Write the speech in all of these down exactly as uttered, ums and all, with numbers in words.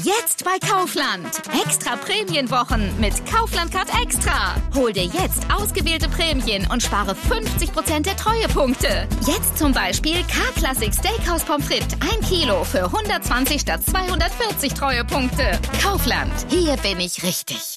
Jetzt bei Kaufland. Extra Prämienwochen mit Kaufland Card Extra. Hol dir jetzt ausgewählte Prämien und spare fünfzig Prozent der Treuepunkte. Jetzt zum Beispiel K-Classic Steakhouse Pommes frites ein Kilo für hundertzwanzig statt zweihundertvierzig Treuepunkte. Kaufland. Hier bin ich richtig.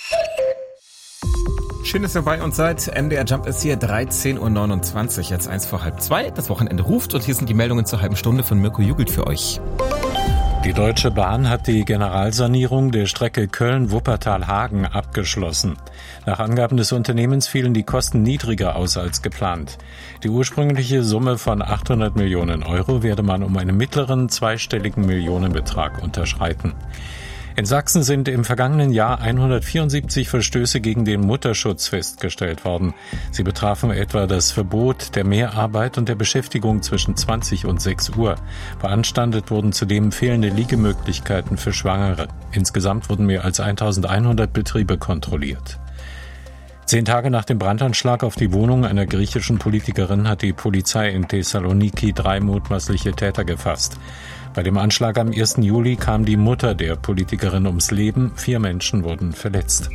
Schön, dass ihr bei uns seid. M D R Jump ist hier, dreizehn Uhr neunundzwanzig, jetzt eins vor halb zwei. Das Wochenende ruft und hier sind die Meldungen zur halben Stunde von Mirko Jugelt für euch. Die Deutsche Bahn hat die Generalsanierung der Strecke Köln-Wuppertal-Hagen abgeschlossen. Nach Angaben des Unternehmens fielen die Kosten niedriger aus als geplant. Die ursprüngliche Summe von achthundert Millionen Euro werde man um einen mittleren zweistelligen Millionenbetrag unterschreiten. In Sachsen sind im vergangenen Jahr hundertvierundsiebzig Verstöße gegen den Mutterschutz festgestellt worden. Sie betrafen etwa das Verbot der Mehrarbeit und der Beschäftigung zwischen zwanzig und sechs Uhr. Beanstandet wurden zudem fehlende Liegemöglichkeiten für Schwangere. Insgesamt wurden mehr als eintausendeinhundert Betriebe kontrolliert. Zehn Tage nach dem Brandanschlag auf die Wohnung einer griechischen Politikerin hat die Polizei in Thessaloniki drei mutmaßliche Täter gefasst. Bei dem Anschlag am ersten Juli kam die Mutter der Politikerin ums Leben. Vier Menschen wurden verletzt.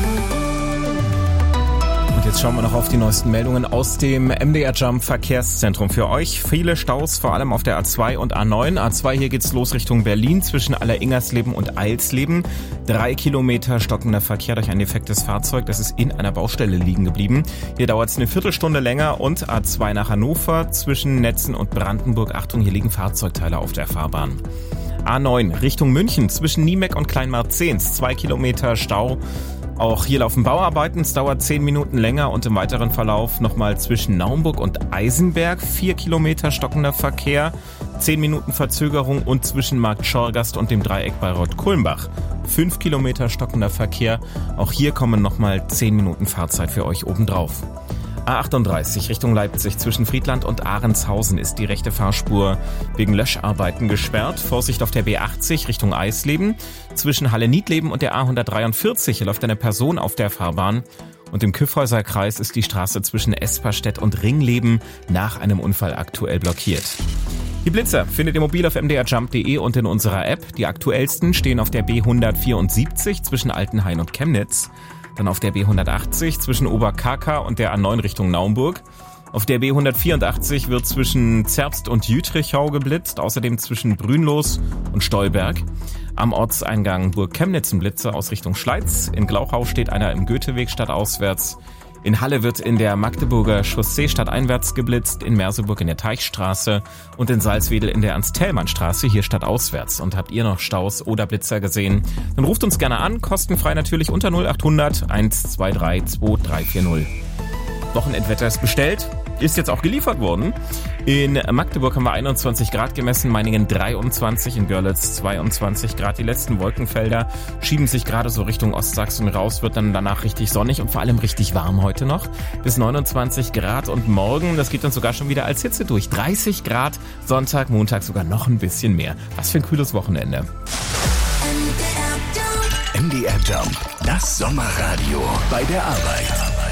Und jetzt schauen wir noch auf die neuesten Meldungen aus dem M D R Jump Verkehrszentrum. Für euch viele Staus, vor allem auf der A zwei und A neun. A zwei, hier geht's los Richtung Berlin zwischen Alleringersleben und Eilsleben. Drei Kilometer stockender Verkehr durch ein defektes Fahrzeug. Das ist in einer Baustelle liegen geblieben. Hier dauert es eine Viertelstunde länger. Und A zwei nach Hannover zwischen Netzen und Brandenburg. Achtung, hier liegen Fahrzeugteile auf der Fahrbahn. A neun Richtung München zwischen Niemeck und Kleinmarzens. Zwei Kilometer Stau. Auch hier laufen Bauarbeiten, es dauert zehn Minuten länger und im weiteren Verlauf nochmal zwischen Naumburg und Eisenberg vier Kilometer stockender Verkehr, zehn Minuten Verzögerung und zwischen Markt Schorgast und dem Dreieck bei Rott-Kulmbach fünf Kilometer stockender Verkehr. Auch hier kommen nochmal zehn Minuten Fahrzeit für euch obendrauf. A achtunddreißig Richtung Leipzig zwischen Friedland und Ahrenshausen ist die rechte Fahrspur wegen Löscharbeiten gesperrt. Vorsicht auf der B achtzig Richtung Eisleben. Zwischen Halle-Niedleben und der A hundertdreiundvierzig läuft eine Person auf der Fahrbahn. Und im Kyffhäuser Kreis ist die Straße zwischen Esperstedt und Ringleben nach einem Unfall aktuell blockiert. Die Blitzer findet ihr mobil auf m d r jump punkt d e und in unserer App. Die aktuellsten stehen auf der B hundertvierundsiebzig zwischen Altenhain und Chemnitz. Dann auf der B hundertachtzig zwischen Oberkaka und der A neun Richtung Naumburg. Auf der B hundertvierundachtzig wird zwischen Zerbst und Jütrichau geblitzt, außerdem zwischen Brünlos und Stolberg. Am Ortseingang Burg Chemnitz ein Blitzer aus Richtung Schleiz. In Glauchau steht einer im Goetheweg stadtauswärts. In Halle wird in der Magdeburger Chaussee stadteinwärts geblitzt, in Merseburg in der Teichstraße und in Salzwedel in der Ernst-Thälmann-Straße, hier stadtauswärts. Und habt ihr noch Staus oder Blitzer gesehen? Dann ruft uns gerne an, kostenfrei natürlich unter null achthundert eins zwei drei zwei drei vier null. Wochenendwetter ist bestellt, ist jetzt auch geliefert worden. In Magdeburg haben wir einundzwanzig Grad gemessen, Meiningen dreiundzwanzig, in Görlitz zweiundzwanzig Grad. Die letzten Wolkenfelder schieben sich gerade so Richtung Ostsachsen raus, wird dann danach richtig sonnig und vor allem richtig warm heute noch. Bis neunundzwanzig Grad und morgen, das geht dann sogar schon wieder als Hitze durch. dreißig Grad, Sonntag, Montag sogar noch ein bisschen mehr. Was für ein cooles Wochenende. M D R Jump, das Sommerradio bei der Arbeit.